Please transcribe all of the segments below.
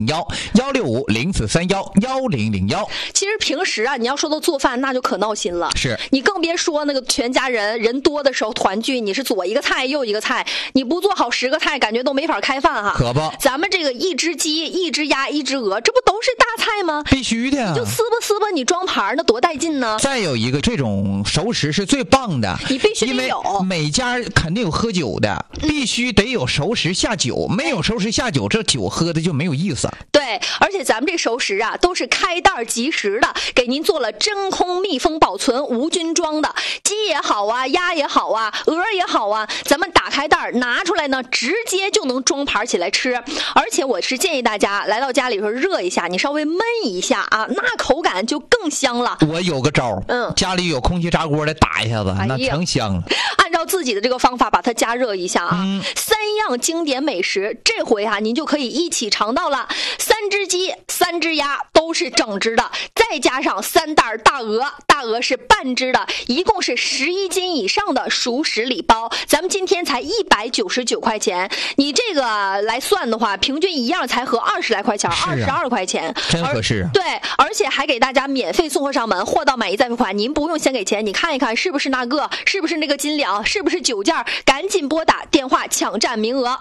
16504311001。 其实平时啊，你要说到做饭，那就可闹心了。 是你更别说那个全家人多的时候团聚，你是左一个菜右一个菜，你不做好10个菜，感觉都没法开饭哈。 可不， 咱们这个一只鸡、一只鸭、一只鹅，这不都是大菜吗？ 必须的， 你就撕吧，你装盘那多带劲呢。 再有一个，这种熟食是最棒的， 你必须得有， 因为每家肯定有喝酒的，必须得有熟食下酒，没有熟食下酒，这酒喝的就没有意思。 对，而且咱们这熟食啊，都是开袋即食的，给您做了真空密封保存无菌装的，鸡也好啊，鸭也好啊，鹅也好啊，咱们打开袋拿出来呢，直接就能装盘起来吃。而且我是建议大家来到家里头热一下，你稍微焖一下啊，那口感就更香了。 我有个招，家里有空气炸锅的打一下子，那成香了。 按照自己的这个方法把它加热一下啊。3样经典美食，这回啊您就可以一起尝到了。3只鸡、3只鸭都是整只的，再加上3袋大鹅，大鹅是半只的，一共是11斤以上的熟食礼包。咱们今天才199块钱，你这个来算的话，平均一样才合20来块钱，22块钱， 真合适。 对，而且还给大家免费送货上门，货到满意再付款，您不用先给钱，你看一看是不是那个，是不是那个斤两，是不是9件，赶紧拨打电话抢占名额。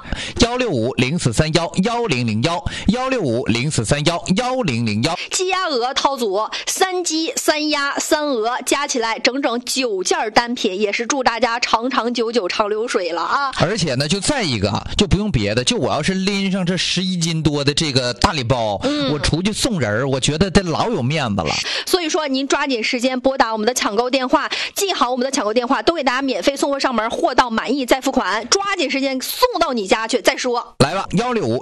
16504311001，16504311001。 鸡鸭鹅套组，3鸡3鸭3鹅，加起来整整9件单品，也是祝大家长长久久长流水了啊！ 而且呢，就再一个，就不用别的，就我要是拎上这11斤多的这个大礼包，我出去送人，我觉得这老有面子了。 所以说，您抓紧时间拨打我们的抢购电话，记好我们的抢购电话，都给大家免费送货上门，货到满意再付款，抓紧时间送到你家去再说。 来吧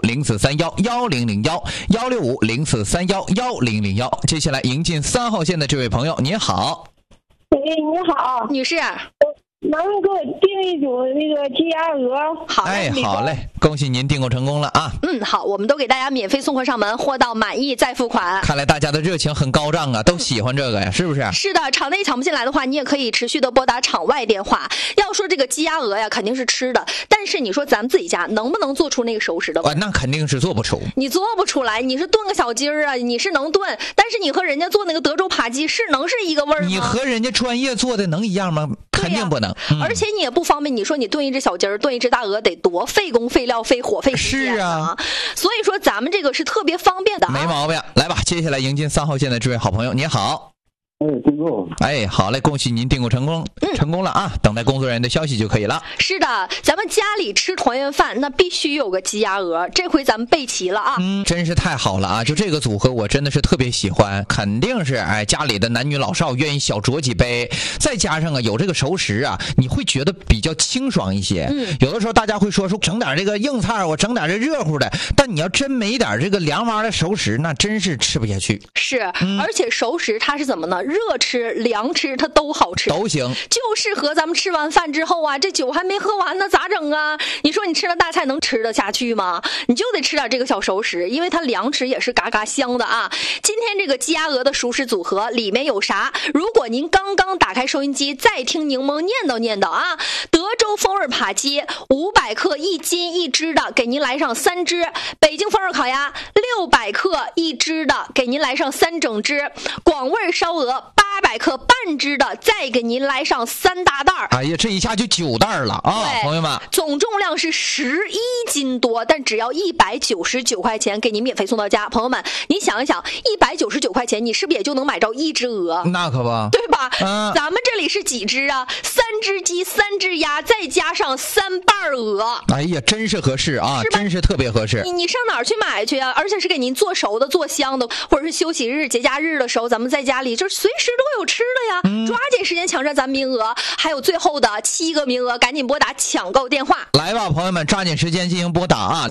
，16504311001，16504311001。接下来迎进3号线的这位朋友，你好。 喂，你好， 女士。 能给我订一组那个鸡鸭鹅？ 好嘞，好嘞，恭喜您订购成功了啊！ 好，我们都给大家免费送货上门，货到满意再付款。 看来大家的热情很高涨啊，都喜欢这个呀，是不是？ 是的，场内抢不进来的话，你也可以持续的拨打场外电话。要说这个鸡鸭鹅呀，肯定是吃的，但是你说咱们自己家能不能做出那个熟食的味？ 那肯定是做不出。 你做不出来，你是炖个小鸡儿啊，你是能炖，但是你和人家做那个德州扒鸡是能是一个味儿吗？ 你和人家专业做的能一样吗？肯定不能。 而且你也不方便，你说你炖一只小鸡儿，炖一只大鹅，得多费工费料费火费时间啊！所以说咱们这个是特别方便的， 没毛病。来吧，接下来迎进3号线的这位好朋友，你好。 订购。 好嘞，恭喜您订购成功，成功了啊！等待工作人员的消息就可以了。 是的，咱们家里吃团圆饭，那必须有个鸡鸭鹅，这回咱们备齐了啊！ 真是太好了啊！就这个组合，我真的是特别喜欢，肯定是家里的男女老少愿意小酌几杯，再加上有这个熟食啊，你会觉得比较清爽一些。有的时候大家会说整点这个硬菜，我整点这热乎的，但你要真没点这个凉麻的熟食，那真是吃不下去。 是，而且熟食它是怎么呢？热吃凉吃它都好吃， 都行， 就适合咱们吃完饭之后啊，这酒还没喝完呢，咋整啊？你说你吃了大菜能吃得下去吗？你就得吃点这个小熟食，因为它凉吃也是嘎嘎香的啊。今天这个鸡鸭鹅的熟食组合里面有啥？如果您刚刚打开收音机，再听柠檬念叨啊，德州风味扒鸡500克1斤1只的，给您来上3只；北京风味烤鸭600克1只的，给您来上3整只；广味烧鹅800克半只的，再给您来上3大袋。 哎呀，这一下就9袋了啊，朋友们！ 总重量是11斤多，但只要199块钱给您免费送到家。朋友们，你想一想，199块钱，你是不是也就能买着1只鹅？ 那可不， 对吧？咱们这里是几只啊？3只鸡、3只鸭，再加上3瓣鹅。 哎呀，真是合适啊，真是特别合适。 你上哪儿去买去啊？而且是给您做熟的、做香的，或者是休息日、节假日的时候，咱们在家里就是随时都有吃的呀。抓紧时间抢占咱名额，还有最后的7个名额，赶紧拨打抢购电话。 来吧，朋友们，抓紧时间进行拨打啊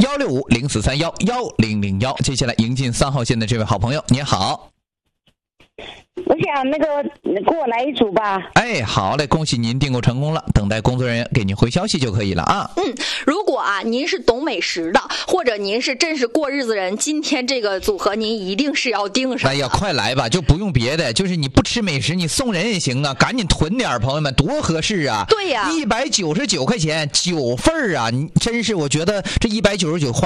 ！16504311001，16504311001。接下来迎进3号线的这位好朋友，你好。 我想那个给我来一组吧。 哎，好嘞，恭喜您订购成功了，等待工作人员给您回消息就可以了啊。 如果您是懂美食的，或者您是真是过日子人，今天这个组合您一定是要订上。 哎呀，快来吧，就不用别的，就是你不吃美食，你送人也行啊，赶紧囤点，朋友们，多合适啊！ 对呀， 199块钱9份啊，你真是我觉得这199花